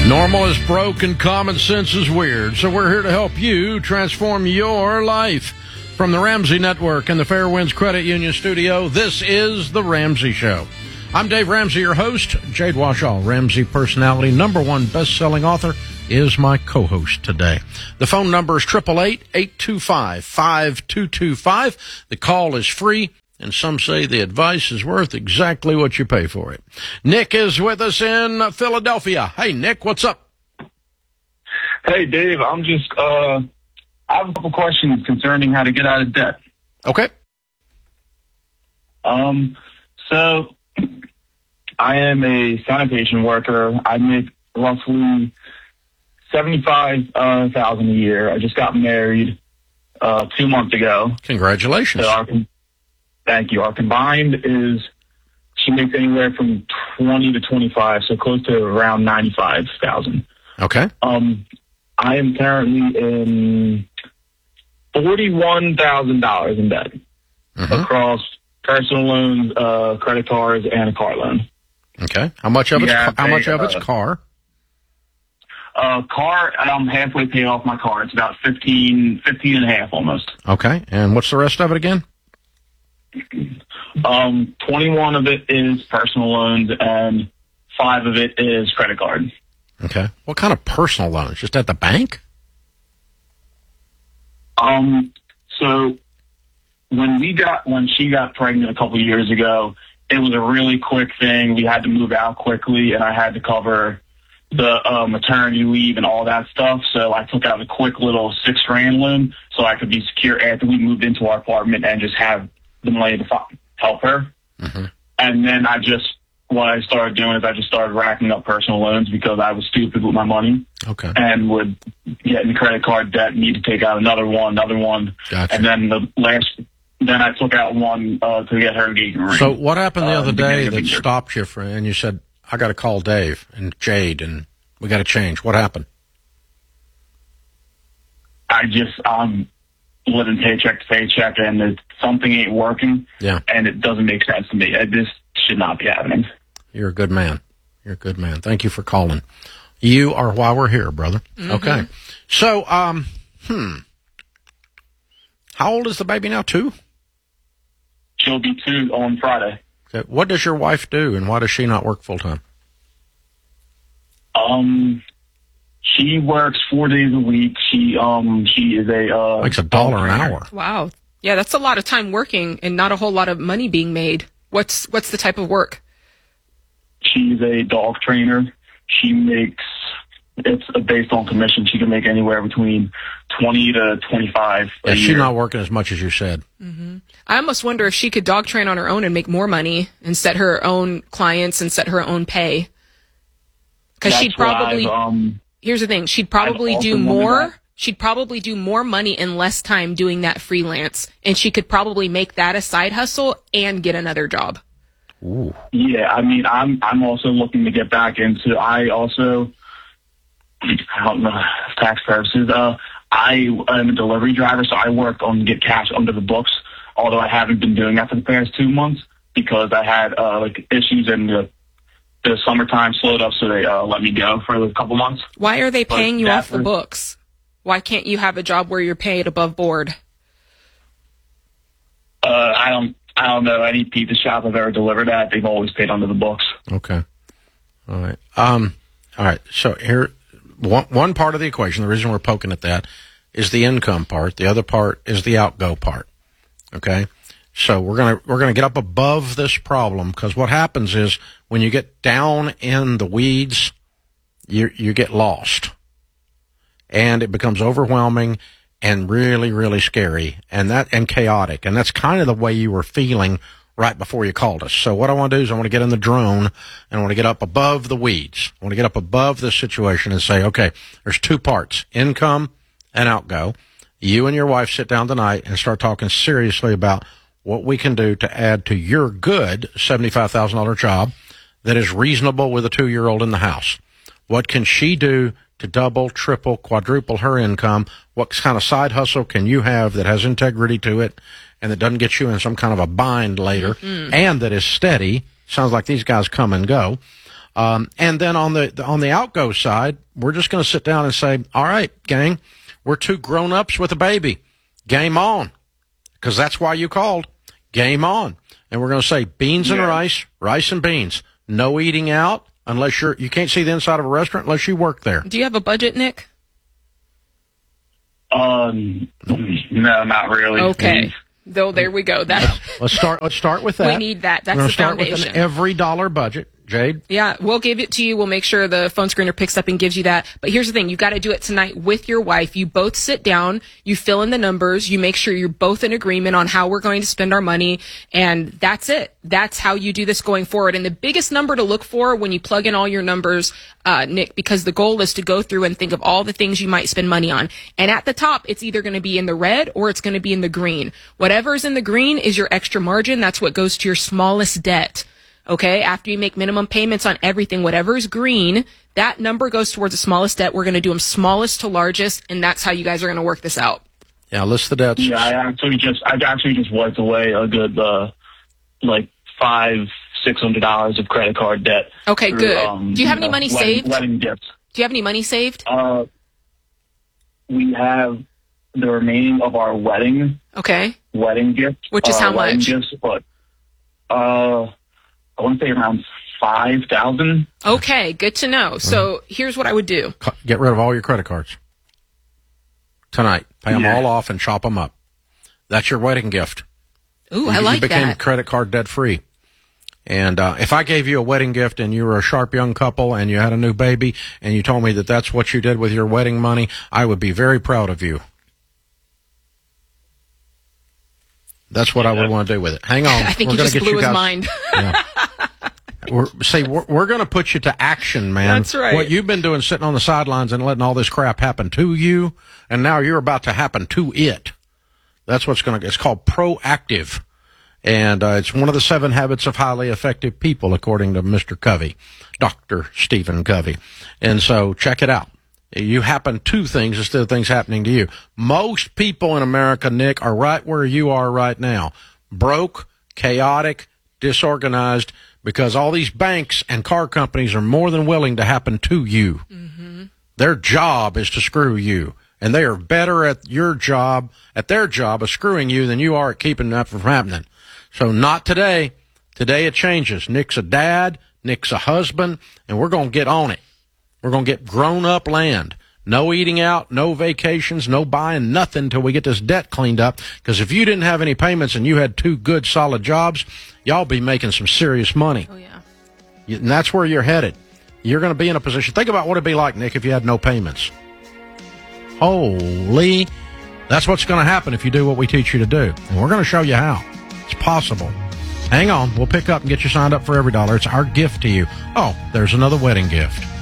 Normal is broke and common sense is weird, so we're here to help you transform your life. From the Ramsey Network and the Fairwinds Credit Union Studio, this is The Ramsey Show. I'm Dave Ramsey, your host. Jade Washall, Ramsey personality, #1 best-selling author, is my co-host today. The phone number is 888-825-5225. The call is free, and some say the advice is worth exactly what you pay for it. Nick is with us in Philadelphia. Hey, Nick, what's up? Hey, Dave, I have a couple questions concerning how to get out of debt. Okay. So I am a sanitation worker. I make roughly $75,000 a year. I just got married 2 months ago. Congratulations. So thank you. Our combined is, she makes anywhere from 20 to 25, so close to around 95,000. Okay. I am currently in $41,000 in debt across personal loans, credit cards, and a car loan. Okay. How much of it's car? Car, I'm halfway paid off my car. It's about 15 and a half almost. Okay. And what's the rest of it again? 21 of it is personal loans and 5 of it is credit card. Okay. What kind of personal loans? Just at the bank? So when she got pregnant a couple years ago, it was a really quick thing. We had to move out quickly, and I had to cover the maternity leave and all that stuff. So I took out a quick little $6,000 loan so I could be secure after we moved into our apartment and just have the money to help her. Mm-hmm. And then what I started doing is I just started racking up personal loans because I was stupid with my money. Okay. And would get in credit card debt, need to take out another one. Gotcha. And then then I took out one to get her engagement ring. So what happened the other day that stopped you and you said, I got to call Dave and Jade and we got to change? What happened? I'm living paycheck to paycheck and something ain't working. Yeah. And it doesn't make sense to me. This should not be happening. You're a good man. Thank you for calling. You are why we're here, brother. Mm-hmm. Okay. So, how old is the baby now? 2? She'll be 2 on Friday. Okay. What does your wife do, and why does she not work full time? She works 4 days a week. She is makes $1 an hour. Wow. Yeah, that's a lot of time working and not a whole lot of money being made. What's the type of work? She's a dog trainer. It's based on commission. She can make anywhere between 20 to 25 a year. She's not working as much as you said. Mm-hmm. I almost wonder if she could dog train on her own and make more money and set her own clients and set her own pay. Because she'd probably, here's the thing, she'd probably do more money in less time doing that freelance. And she could probably make that a side hustle and get another job. Ooh. Yeah, I mean, I'm also looking to get back into. I don't know, tax purposes. I am a delivery driver, so I work on get cash under the books. Although I haven't been doing that for the past 2 months because I had issues and the summertime slowed up, so they let me go for a couple months. Why are they paying you off the books? Why can't you have a job where you're paid above board? I don't know any pizza shop I've ever delivered at. They've always paid under the books. Okay. All right. All right. So here, one part of the equation, the reason we're poking at that is the income part. The other part is the outgo part. Okay. So we're gonna get up above this problem because what happens is when you get down in the weeds, you get lost, and it becomes overwhelming and really, really scary and chaotic. And that's kind of the way you were feeling right before you called us. So what I want to do is I want to get in the drone and I want to get up above the weeds. I want to get up above this situation and say, okay, there's 2 parts, income and outgo. You and your wife sit down tonight and start talking seriously about what we can do to add to your good $75,000 job that is reasonable with a 2-year-old in the house. What can she do to double, triple, quadruple her income? What kind of side hustle can you have that has integrity to it and that doesn't get you in some kind of a bind later and that is steady? Sounds like these guys come and go. And then on the outgo side, we're just going to sit down and say, all right, gang, we're two grown-ups with a baby. Game on. Because that's why you called. Game on. And we're going to say beans and rice and beans. No eating out unless you can't see the inside of a restaurant unless you work there. Do you have a budget, Nick? No, not really. Okay. Though there we go. Let's start with that. We need that. That's the foundation. Start with an every dollar budget. Jade? Yeah, we'll give it to you. We'll make sure the phone screener picks up and gives you that. But here's the thing. You got to do it tonight with your wife. You both sit down. You fill in the numbers. You make sure you're both in agreement on how we're going to spend our money. And that's it. That's how you do this going forward. And the biggest number to look for when you plug in all your numbers, Nick, because the goal is to go through and think of all the things you might spend money on. And at the top, it's either going to be in the red or it's going to be in the green. Whatever's in the green is your extra margin. That's what goes to your smallest debt. Okay, after you make minimum payments on everything, whatever is green, that number goes towards the smallest debt. We're going to do them smallest to largest, and that's how you guys are going to work this out. Yeah, list the debts. Yeah, I actually just wiped away a good like $500-600 of credit card debt. Okay, through, good. Do you have any money saved? Wedding gifts. Do you have any money saved? We have the remaining of our wedding. Okay. Wedding gifts. Which is how much? Gifts, but I want to say around 5,000. Okay, good to know. So here's what I would do. Get rid of all your credit cards tonight. Pay them all off and chop them up. That's your wedding gift. Ooh, I like that. You became credit card debt free. And if I gave you a wedding gift and you were a sharp young couple and you had a new baby and you told me that that's what you did with your wedding money, I would be very proud of you. That's what I would want to do with it. Hang on. I think he just blew his mind. Yeah. We're going to put you to action, man. That's right. What you've been doing, sitting on the sidelines and letting all this crap happen to you, and now you're about to happen to it. That's what's going to. It's called proactive, and it's one of the 7 habits of highly effective people, according to Mr. Covey, Dr. Stephen Covey. And so, check it out. You happen to things instead of things happening to you. Most people in America, Nick, are right where you are right now. Broke, chaotic, disorganized, because all these banks and car companies are more than willing to happen to you. Mm-hmm. Their job is to screw you. And they are better at their job of screwing you than you are at keeping that from happening. So not today. Today it changes. Nick's a dad, Nick's a husband, and we're going to get on it. We're going to get grown-up land. No eating out, no vacations, no buying nothing until we get this debt cleaned up. Because if you didn't have any payments and you had 2 good, solid jobs, y'all be making some serious money. Oh, yeah. And that's where you're headed. You're going to be in a position. Think about what it'd be like, Nick, if you had no payments. Holy. That's what's going to happen if you do what we teach you to do. And we're going to show you how. It's possible. Hang on. We'll pick up and get you signed up for every dollar. It's our gift to you. Oh, there's another wedding gift.